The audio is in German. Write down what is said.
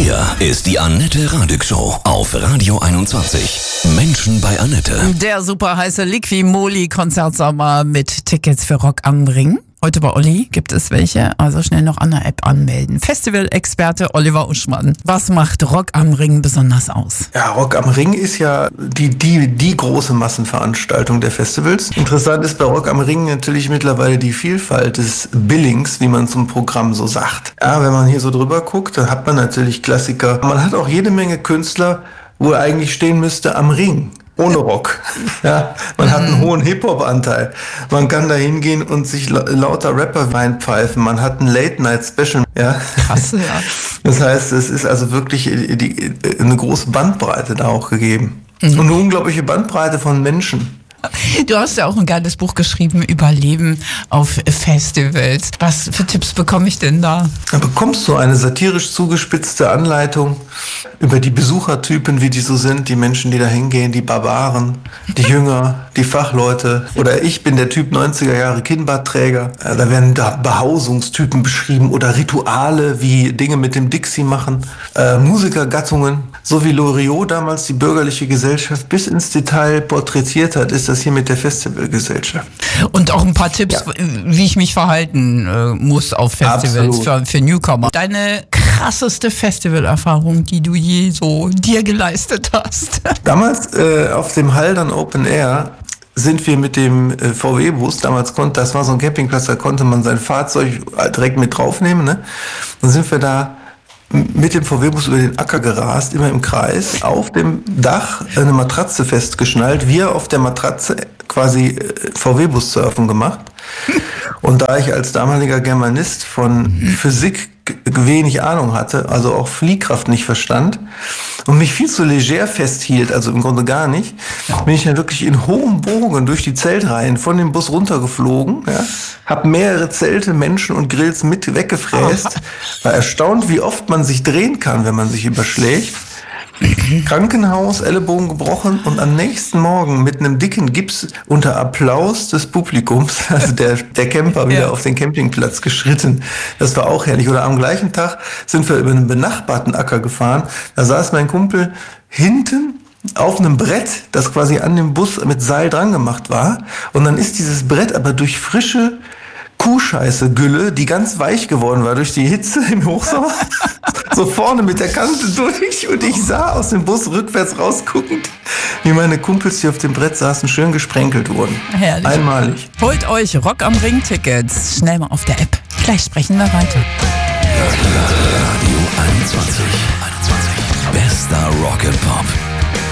Hier ist die Annette Radig Show auf Radio 21. Menschen bei Annette. Der super heiße Liqui-Moly-Konzertsommer mit Tickets für Rock am Ring. Heute bei Olli gibt es welche, also schnell noch an der App anmelden. Festival-Experte Oliver Uschmann. Was macht Rock am Ring besonders aus? Ja, Rock am Ring ist ja die große Massenveranstaltung der Festivals. Interessant ist bei Rock am Ring natürlich mittlerweile die Vielfalt des Billings, wie man zum Programm so sagt. Ja, wenn man hier so drüber guckt, dann hat man natürlich Klassiker. Man hat auch jede Menge Künstler, wo er eigentlich stehen müsste am Ring. Ohne Rock. Ja, man hat einen hohen Hip-Hop-Anteil. Man kann da hingehen und sich lauter Rapper reinpfeifen. Man hat ein Late-Night-Special. Ja. Krass, ja. Das heißt, es ist also wirklich eine große Bandbreite da auch gegeben. Und eine unglaubliche Bandbreite von Menschen. Du hast ja auch ein geiles Buch geschrieben über Leben auf Festivals. Was für Tipps bekomme ich denn da? Da bekommst du eine satirisch zugespitzte Anleitung über die Besuchertypen, wie die so sind, die Menschen, die da hingehen, die Barbaren, die Jünger, die Fachleute. Oder ich bin der Typ 90er Jahre Kinnbartträger. Da werden da Behausungstypen beschrieben oder Rituale, wie Dinge mit dem Dixie machen, Musikergattungen. So wie Loriot damals die bürgerliche Gesellschaft bis ins Detail porträtiert hat, ist das hier mit der Festivalgesellschaft. Und auch ein paar Tipps, wie ich mich verhalten muss auf Festivals für Newcomer. Deine krasseste Festivalerfahrung, die du je so dir geleistet hast? Damals auf dem Haldern Open Air sind wir mit dem VW-Bus, das war so ein Campingplatz, da konnte man sein Fahrzeug direkt mit draufnehmen, ne? Dann sind wir da mit dem VW-Bus über den Acker gerast, immer im Kreis, auf dem Dach eine Matratze festgeschnallt, wir auf der Matratze quasi VW-Bus-Surfen gemacht. Und da ich als damaliger Germanist von Physik wenig Ahnung hatte, also auch Fliehkraft nicht verstand und mich viel zu leger festhielt, also im Grunde gar nicht, bin ich dann wirklich in hohem Bogen durch die Zeltreihen von dem Bus runtergeflogen, ja, habe mehrere Zelte, Menschen und Grills mit weggefräst, war erstaunt, wie oft man sich drehen kann, wenn man sich überschlägt. Krankenhaus, Ellenbogen gebrochen und am nächsten Morgen mit einem dicken Gips unter Applaus des Publikums, also der Camper wieder auf den Campingplatz geschritten. Das war auch herrlich. Oder am gleichen Tag sind wir über einen benachbarten Acker gefahren. Da saß mein Kumpel hinten auf einem Brett, das quasi an dem Bus mit Seil dran gemacht war. Und dann ist dieses Brett aber durch frische Kuhscheiße-Gülle, die ganz weich geworden war durch die Hitze im Hochsommer, so vorne mit der Kante durch, und ich sah aus dem Bus rückwärts rausguckend, wie meine Kumpels, die auf dem Brett saßen, schön gesprenkelt wurden. Herrlich. Einmalig. Holt euch Rock am Ring Tickets schnell mal auf der App. Gleich sprechen wir weiter.